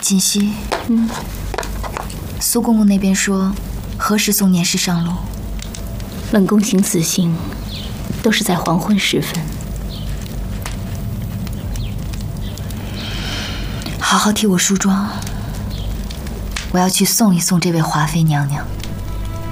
锦溪，苏公公那边说，何时送年氏上路？ 冷宫行此行，都是在黄昏时分。 好好替我梳妆，我要去送一送这位华妃娘娘。